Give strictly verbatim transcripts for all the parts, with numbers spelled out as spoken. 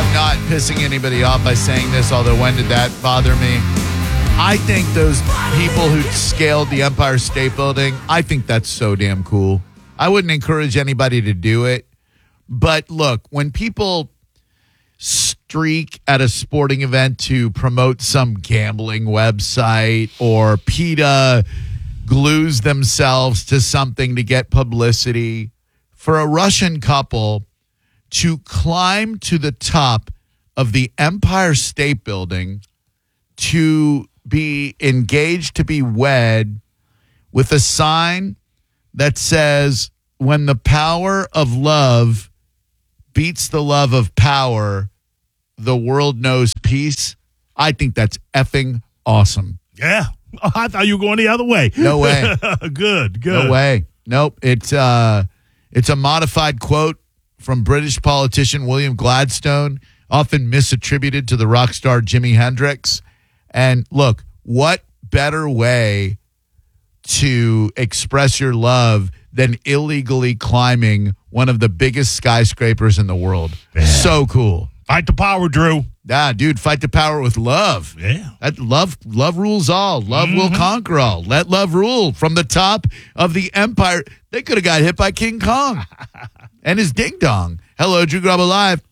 I'm not pissing anybody off by saying this, although when did that bother me? I think those people who scaled the Empire State Building, I think that's so damn cool. I wouldn't encourage anybody to do it. But look, when people streak at a sporting event to promote some gambling website, or PETA glues themselves to something to get publicity, for a Russian couple to climb to the top of the Empire State Building to be engaged to be wed with a sign that says, when the power of love beats the love of power, the world knows peace. I think that's effing awesome. Yeah. Oh, I thought you were going the other way. No way. Good, good. No way. Nope. It's, uh, it's a modified quote from British politician William Gladstone, often misattributed to the rock star Jimi Hendrix. And look, what better way to express your love than illegally climbing one of the biggest skyscrapers in the world? Yeah. So cool. Fight the power, Drew. Nah, dude, fight the power with love. Yeah. That love love rules all. Love mm-hmm. will conquer all. Let love rule. From the top of the empire. They could have got hit by King Kong and his ding dong. Hello, Drew Garabo Live.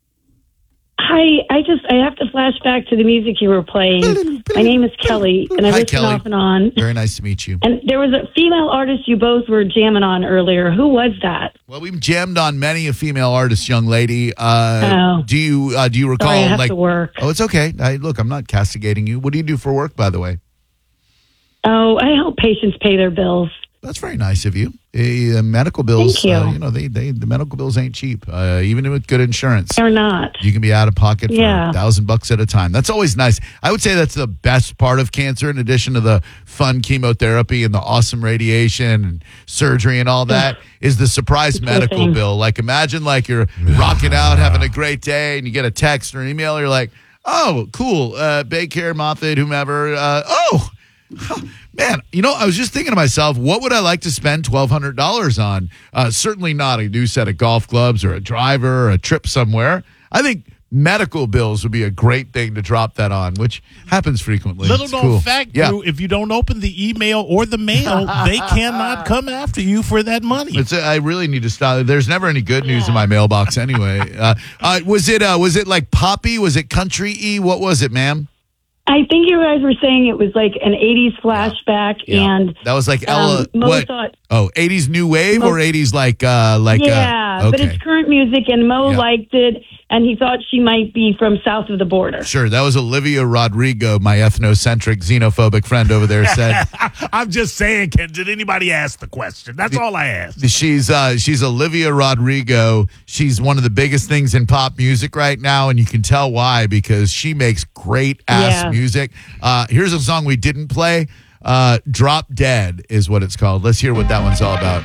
Hi, I just, I have to flash back to the music you were playing. My name is Kelly, and I Hi, listen Kelly. off and on. Very nice to meet you. And there was a female artist you both were jamming on earlier. Who was that? Well, we've jammed on many a female artist, young lady. Oh. Uh, do you uh, do you recall? Sorry, I have like, to work. Oh, it's okay. I, look, I'm not castigating you. What do you do for work, by the way? Oh, I help patients pay their bills. That's very nice of you. Uh, medical bills, Thank you. Uh, you know, they, they the medical bills ain't cheap. Uh, even with good insurance, They're not. you can be out of pocket for Yeah. a thousand bucks at a time. That's always nice. I would say that's the best part of cancer, in addition to the fun chemotherapy and the awesome radiation and surgery and all that, is the surprise medical thing. bill. Like, imagine like you're rocking out, having a great day, and you get a text or an email. You're like, oh, cool. Uh, Baycare, Moffitt, whomever. Uh, oh. Man, you know, I was just thinking to myself, what would I like to spend twelve hundred dollars on? Uh, certainly not a new set of golf clubs or a driver or a trip somewhere. I think medical bills would be a great thing to drop that on, which happens frequently. Little it's known cool. fact, yeah. Drew, if you don't open the email or the mail, they cannot come after you for that money. It's a, I really need to stop. There's never any good news in my mailbox anyway. Uh, uh, was it uh, was it like poppy? Was it country-y? What was it, ma'am? I think you guys were saying it was like an eighties flashback, Yeah. and That was like Ella. um, Mo what? thought, Oh, eighties new wave Mo- or eighties like uh, like yeah, uh, but okay. it's current music, and Mo Yeah. liked it, and he thought she might be from south of the border. Sure, that was Olivia Rodrigo, my ethnocentric, xenophobic friend over there said. I'm just saying, Ken, did anybody ask the question? That's all I asked. She's uh, she's Olivia Rodrigo. She's one of the biggest things in pop music right now, and you can tell why, because she makes great ass Yeah. music. Uh, here's a song we didn't play. Uh, Drop Dead is what it's called. Let's hear what that one's all about.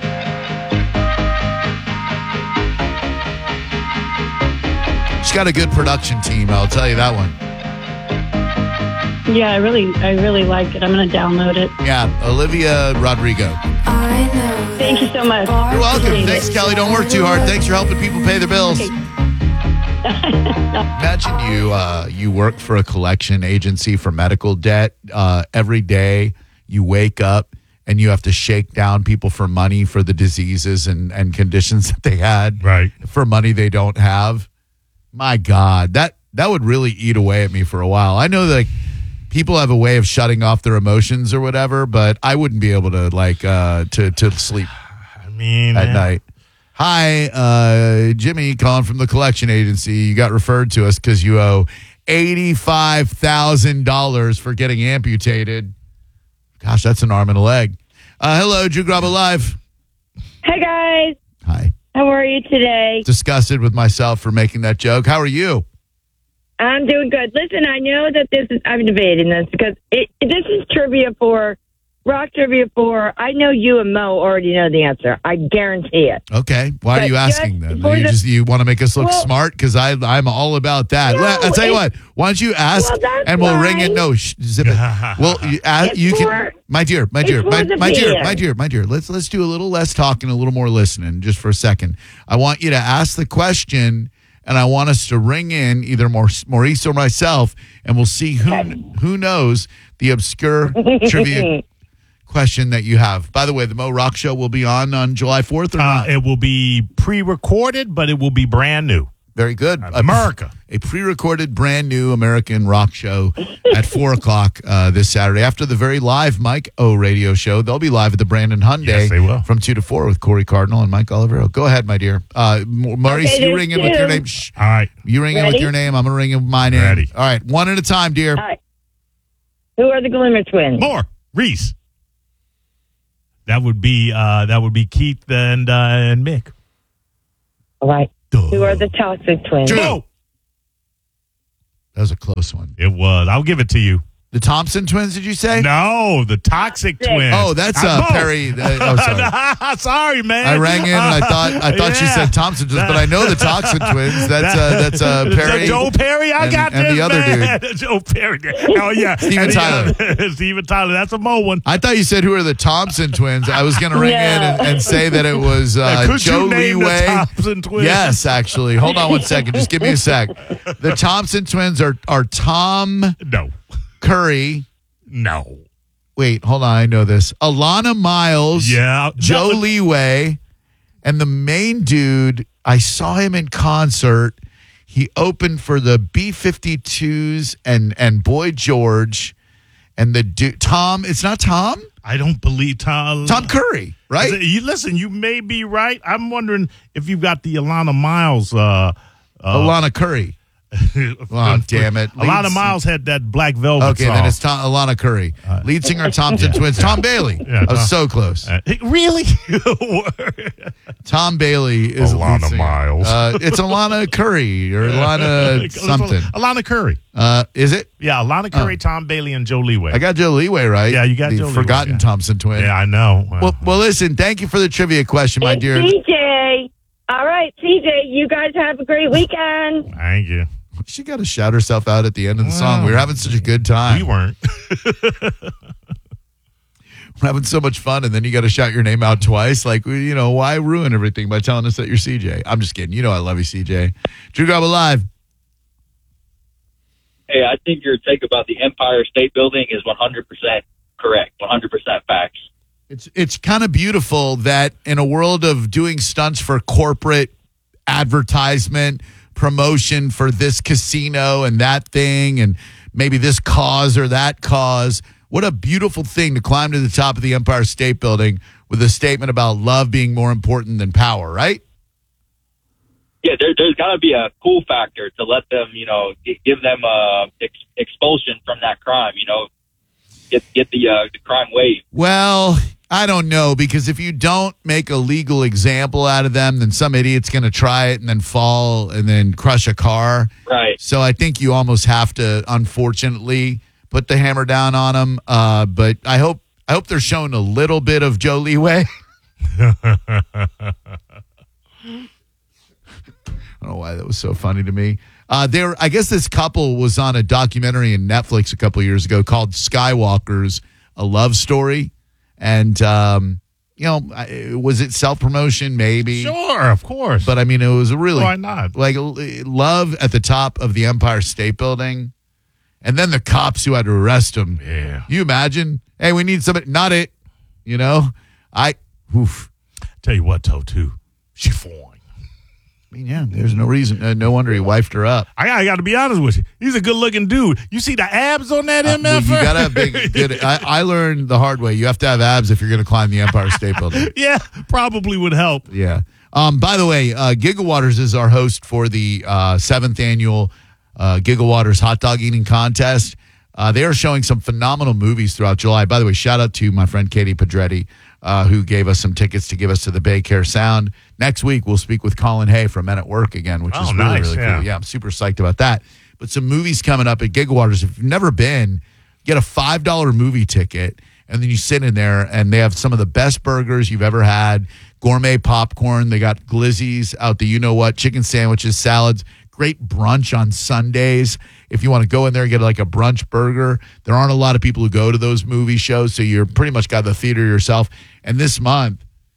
She's got a good production team, I'll tell you that one. Yeah, I really, I really like it. I'm going to download it. Yeah, Olivia Rodrigo. Thank you so much. You're welcome. Appreciate Thanks, it. Kelly. Don't work too hard. Thanks for helping people pay their bills. Okay. Imagine you uh, you work for a collection agency for medical debt. Uh, every day you wake up and you have to shake down people for money for the diseases and, and conditions that they had. Right. For money they don't have. My God, that, that would really eat away at me for a while. I know that like, people have a way of shutting off their emotions or whatever, but I wouldn't be able to like uh, to, to sleep I mean, at man. night. Hi, uh, Jimmy calling from the collection agency. You got referred to us because you owe eighty-five thousand dollars for getting amputated. Gosh, that's an arm and a leg. Uh, hello, Drew Garabo Live. Hey, guys. Hi. How are you today? Disgusted with myself for making that joke. How are you? I'm doing good. Listen, I know that this is, I'm debating this because it, this is trivia for, rock trivia for, I know you and Mo already know the answer. I guarantee it. Okay. Why are But you asking just then? for You the- just you want to make us look Well- smart? Because I'm all about that. No, Let- I'll tell you it's- what. Why don't you ask Well, that's and we'll ring it? fine. No, sh- zip it. Well, you, ask, It's you can, for- my dear, my it's dear, for my, the my dear, beer. my dear, my dear. Let's let's do a little less talking, a little more listening, just for a second. I want you to ask the question, and I want us to ring in either Maurice or myself, and we'll see who who knows the obscure trivia question that you have. By the way, the Mo Rock Show will be on on July fourth or Uh, not? it will be pre-recorded, but it will be brand new. Very good. America. A, a pre-recorded, brand new American rock show at four o'clock uh, this Saturday. After the very live Mike O radio show, they'll be live at the Brandon Hyundai Yes, they will. from two to four with Corey Cardinal and Mike Olivero. Go ahead, my dear. Uh, Maurice, Okay, you ring in with two. your name. Shh. All right. You ring in with Ready? your name. I'm going to ring in with my name. Ready. All right. One at a time, dear. All right. Who are the Glimmer twins? More. Reese. That would be uh, that would be Keith and uh, and Mick. All right. Duh. Who are the Toxic twins? Drew. Mo. That was a close one. It was. I'll give it to you. The Thompson twins, did you say? No, the Toxic Toxic. Twins. Oh, that's uh, Mo. Perry. Uh, oh, sorry. Sorry, man. I rang in and I thought I thought she Yeah. said Thompson twins, but I know the Toxin twins. That's uh, that's uh, Perry. The Joe Perry, I and- got and this, the other man. Joe Perry. Oh, yeah. Steven And the Tyler. other- Steven Tyler. That's a Mo one. I thought you said who are the Thompson twins. I was going to ring Yeah. in and, and say that it was uh, Could Joe you name the Leeway. Thompson twins? Yes, actually. Hold on one second. Just give me a sec. The Thompson twins are are Tom No. Curry. No. Wait, hold on. I know this. Alana Miles. Yeah. Joe No. Leeway. And the main dude, I saw him in concert. He opened for the B fifty-twos and, and Boy George. And the dude, Tom, it's not Tom? I don't believe Tom. Tom Curry, right? You listen, you may be right. I'm wondering if you've got the Alana Miles. Uh, uh, Alana Curry. Oh, damn it. Alana Lead- Miles had that Black Velvet Okay, song. then it's Tom, Alana Curry. Lead singer Thompson Twins. Tom Bailey. Yeah, I was Tom- so close. Uh, really? Tom Bailey is a lead Alana singer. Miles. Uh, it's Alana Curry or Alana something. Alana Curry. Uh, is it? Yeah, Alana Curry, Tom Bailey, and Joe Leeway. I got Joe Leeway right. Yeah, you got the Joe Leeway, forgotten yeah. Thompson twin. yeah, I know. Well, well, listen. Thank you for the trivia question, my Hey, dear. C J. All right, C J, you guys have a great weekend. Thank you. She got to shout herself out at the end of the song. Wow. We were having such a good time. We weren't. We're having so much fun, and then you got to shout your name out twice. Like, you know, why ruin everything by telling us that you're C J? I'm just kidding. You know I love you, C J. Drew Garbo Live. Hey, I think your take about the Empire State Building is one hundred percent correct, one hundred percent facts. It's it's kind of beautiful that in a world of doing stunts for corporate advertisement, promotion for this casino and that thing, and maybe this cause or that cause, what a beautiful thing to climb to the top of the Empire State Building with a statement about love being more important than power, right? Yeah, there, there's got to be a cool factor to let them, you know, g- give them uh, ex- expulsion from that crime. You know, get get the uh, the crime waived. Well, I don't know, because if you don't make a legal example out of them, then some idiot's going to try it and then fall and then crush a car. Right. So I think you almost have to, unfortunately, put the hammer down on them. Uh, but I hope I hope they're showing a little bit of Joe Leeway. I don't know why that was so funny to me. Uh, there, I guess this couple was on a documentary in Netflix a couple years ago called Skywalkers, A Love Story. And, um, you know, I- was it self-promotion? Maybe. Sure, of course. But, I mean, it was a really, Why not? like, l- love at the top of the Empire State Building. And then the cops who had to arrest him. Yeah. You imagine? Hey, we need somebody. Not it. You know? I, oof. Tell you what, though, too. She fine. I mean, yeah, there's no reason. Uh, no wonder he wifed her up. I, I got to be honest with you. He's a good-looking dude. You see the abs on that Uh, M well, F? you gotta have big, good. I, I learned the hard way. You have to have abs if you're going to climb the Empire State Building. Yeah, probably would help. Yeah. Um, by the way, uh, Gigawaters is our host for the uh, seventh annual uh, Gigawaters hot dog eating contest. Uh, they are showing some phenomenal movies throughout July. By the way, shout out to my friend Katie Pedretti, uh, who gave us some tickets to give us to the Bay Care Sound. Next week, we'll speak with Colin Hay from Men at Work again, which Oh, is really, nice, really yeah. cool. Yeah, I'm super psyched about that. But some movies coming up at Gigawaters. If you've never been, get a five dollar movie ticket, and then you sit in there, and they have some of the best burgers you've ever had, gourmet popcorn. They got glizzies out the you-know-what, chicken sandwiches, salads, great brunch on Sundays. If you want to go in there and get like a brunch burger, there aren't a lot of people who go to those movie shows, so you're pretty much got the theater yourself. And this month,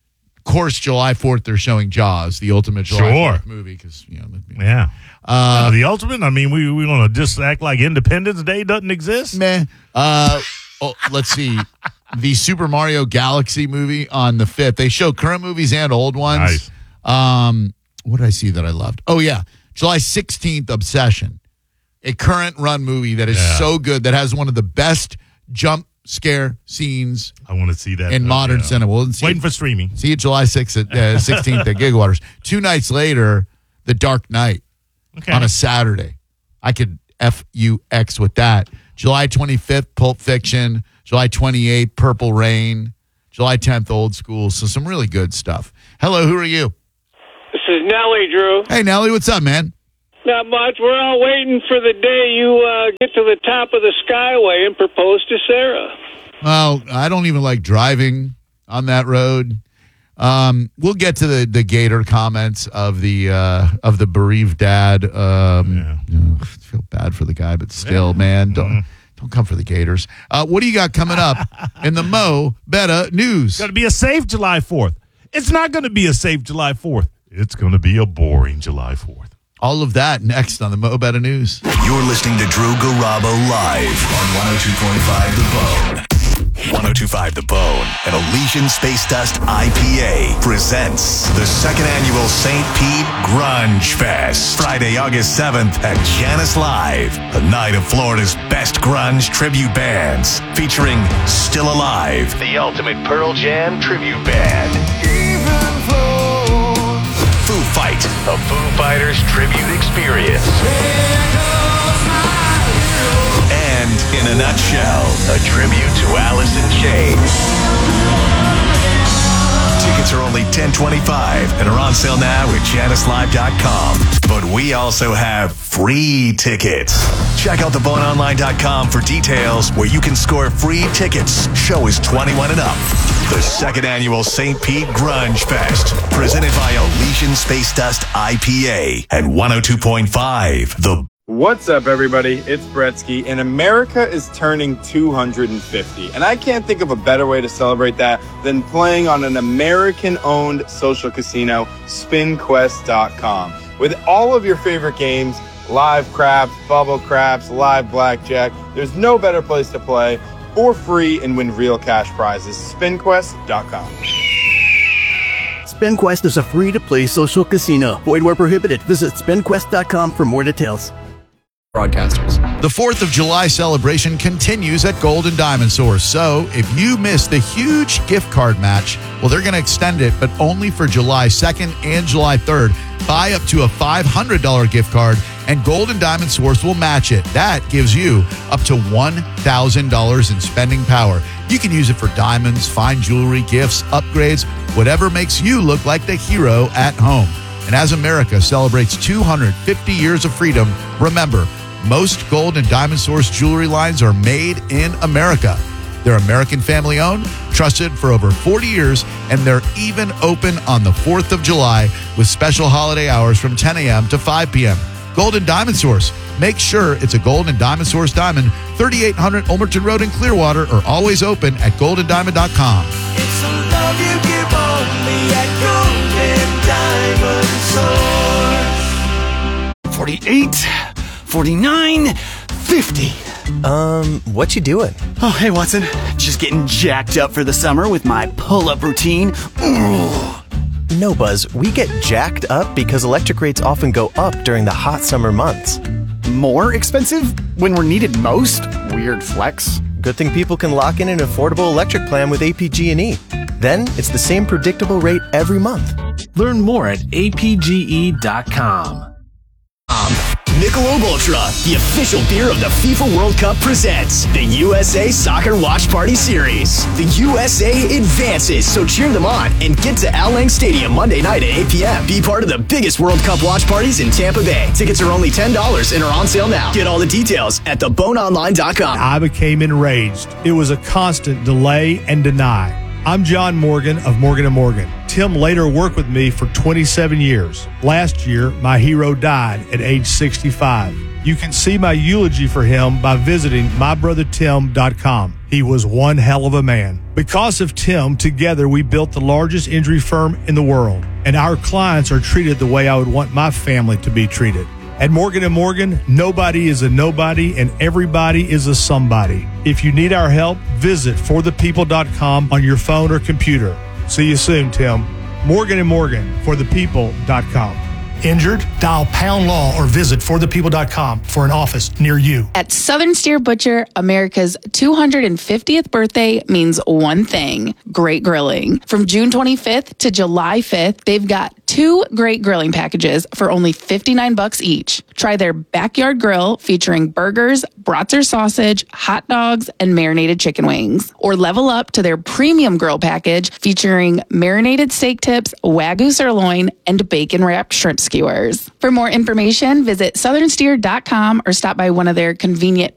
course, July fourth, they're showing Jaws, the ultimate July Sure. fourth movie. Because, you know, Yeah. Uh, Uh, the ultimate? I mean, we we want to just act like Independence Day doesn't exist? meh. Uh, oh, let's see. The Super Mario Galaxy movie on the fifth. They show current movies and old ones. Nice. Um, what did I see that I loved? Oh, yeah. July sixteenth, Obsession. A current run movie that is Yeah. so good, that has one of the best jump scare scenes I want to see that. in uh, modern yeah. cinema. We'll see Waiting it, for streaming. see it July sixth at uh, sixteenth at Gigwaters. Two nights later, The Dark Knight Okay. on a Saturday. I could F U X with that. July twenty-fifth, Pulp Fiction. July twenty-eighth, Purple Rain. July tenth, Old School. So some really good stuff. Hello, who are you? This is Nellie, Drew. Hey, Nelly, what's up, man? Not much. We're all waiting for the day you uh, get to the top of the Skyway and propose to Sarah. Well, I don't even like driving on that road. Um, we'll get to the, the Gator comments of the uh, of the bereaved dad. Um, Yeah. you know, I feel bad for the guy, but still, man, don't Mm-hmm. don't come for the Gators. Uh, what do you got coming up in the Mo Betta news? Got to be a safe July fourth. It's not going to be a safe July fourth. It's going to be a boring July fourth. All of that next on the Mo Betta news. You're listening to Drew Garabo live on one oh two point five The Bone. one oh two point five The Bone and Elysian Space Dust I P A presents the second annual Saint Pete Grunge Fest. Friday, August seventh at Janice Live, a night of Florida's best grunge tribute bands, featuring Still Alive, the ultimate Pearl Jam tribute band. Foo Fight, a Foo Fighters tribute experience. And in a nutshell, a tribute to Alice in Chains. Tickets are only ten twenty-five and are on sale now at janice live dot com. But we also have free tickets. Check out the bone online dot com for details where you can score free tickets. Show is twenty-one and up. The second annual Saint Pete Grunge Fest, presented by Elysian Space Dust I P A and one oh two point five The What's up, everybody? It's Bretsky, and America is turning two hundred fifty. And I can't think of a better way to celebrate that than playing on an American-owned social casino, spin quest dot com. With all of your favorite games, live craps, bubble craps, live blackjack, there's no better place to play for free and win real cash prizes. spin quest dot com. SpinQuest is a free-to-play social casino. Void where prohibited. Visit spin quest dot com for more details. Broadcasters. The fourth of July celebration continues at Gold and Diamond Source. So if you missed the huge gift card match, well, they're going to extend it, but only for July second and July third. Buy up to a five hundred dollars gift card, and Gold and Diamond Source will match it. That gives you up to one thousand dollars in spending power. You can use it for diamonds, fine jewelry, gifts, upgrades, whatever makes you look like the hero at home. And as America celebrates two hundred fifty years of freedom, remember, most Gold and Diamond Source jewelry lines are made in America. They're American family owned, trusted for over forty years, and they're even open on the fourth of July with special holiday hours from ten a.m. to five p.m. Gold and Diamond Source. Make sure it's a Gold and Diamond Source diamond. thirty-eight hundred Ulmerton Road in Clearwater, or always open at gold and diamond dot com. It's a love you give only at Gold and Diamond Source. forty-eight, forty-nine, fifty. Um, what you doing? Oh, hey, Watson. Just getting jacked up for the summer with my pull-up routine. Ugh. No, Buzz, we get jacked up because electric rates often go up during the hot summer months. More expensive when we're needed most? Weird flex. Good thing people can lock in an affordable electric plan with A P G and E. Then it's the same predictable rate every month. Learn more at A P G E dot com. Um, Michelob Ultra, the official beer of the FIFA World Cup, presents the U S A Soccer Watch Party Series. The U S A advances, so cheer them on and get to Al Lang Stadium Monday night at eight p.m. Be part of the biggest World Cup watch parties in Tampa Bay. Tickets are only ten dollars and are on sale now. Get all the details at the bone online dot com. I became enraged. It was a constant delay and deny. I'm John Morgan of Morgan and Morgan. Tim later worked with me for twenty-seven years. Last year, my hero died at age sixty-five. You can see my eulogy for him by visiting my brother tim dot com. He was one hell of a man. Because of Tim, together we built the largest injury firm in the world, and our clients are treated the way I would want my family to be treated. At Morgan and Morgan, nobody is a nobody and everybody is a somebody. If you need our help, visit for the people dot com on your phone or computer. See you soon, Tim. Morgan and Morgan, for the people dot com. Injured? Dial pound law or visit for the people dot com for an office near you. At Southern Steer Butcher, America's two hundred fiftieth birthday means one thing: great grilling. From June twenty-fifth to July fifth, they've got two great grilling packages for only fifty-nine bucks each. Try their backyard grill featuring burgers, brats or sausage, hot dogs, and marinated chicken wings. Or level up to their premium grill package featuring marinated steak tips, Wagyu sirloin, and bacon-wrapped shrimp skewers. For more information, visit southern steer dot com or stop by one of their convenient